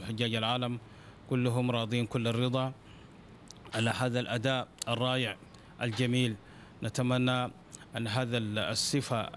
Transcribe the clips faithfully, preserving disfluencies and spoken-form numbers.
وحجاج العالم كلهم راضين كل الرضا على هذا الأداء الرائع الجميل. نتمنى أن هذا الصفة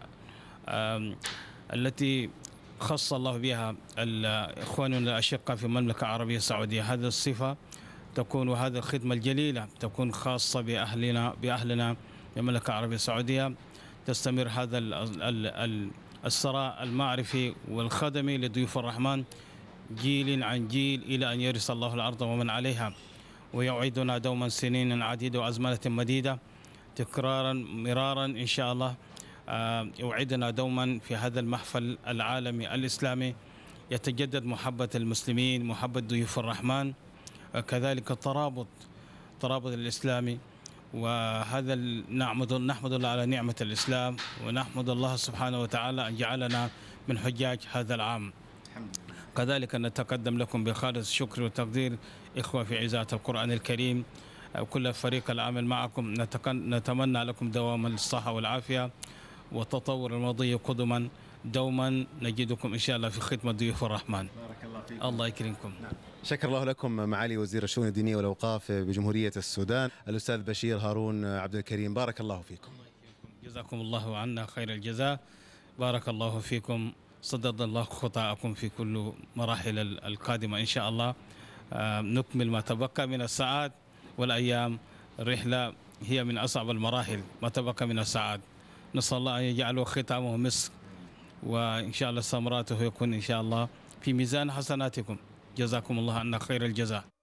التي خص الله بها إخواننا الأشقاء في المملكة العربية السعودية، هذه الصفة تكون وهذه الخدمة الجليلة تكون خاصة بأهلنا بأهلنا في المملكة العربية السعودية، تستمر هذا الثراء المعرفي والخدمي لضيوف الرحمن جيل عن جيل إلى أن يرث الله الأرض ومن عليها، ويعيدنا دوما سنين عديدة وأزمنة مديدة تكرارا مرارا إن شاء الله. يوعدنا دوما في هذا المحفل العالمي الإسلامي يتجدد محبة المسلمين، محبة ضيوف الرحمن، كذلك الترابط الترابط الإسلامي. وهذا نحمد نحمد الله على نعمة الإسلام، ونحمد الله سبحانه وتعالى أن جعلنا من حجاج هذا العام. كذلك نتقدم لكم بخالص الشكر والتقدير إخوة في عزاة القرآن الكريم، كل فريق العمل معكم. نتمنى لكم دواما الصحة والعافية وتطور الماضي قدما، دوما نجدكم إن شاء الله في خدمة ضيوف الرحمن. بارك الله فيكم. الله يكرمكم. نعم. شكر الله لكم معالي وزير الشؤون الدينية والأوقاف بجمهورية السودان الأستاذ بشير هارون عبد الكريم، بارك الله فيكم. جزاكم الله عنا خير الجزاء، بارك الله فيكم، صدد الله خطاءكم في كل مراحل القادمة إن شاء الله. نكمل ما تبقى من الساعات والأيام، الرحلة هي من أصعب المراحل، ما تبقى من الساعات، نسأل الله أن يجعله ختامه مسك، وإن شاء الله ثمراته يكون إن شاء الله في ميزان حسناتكم. جزاكم الله عنا خير الجزاء.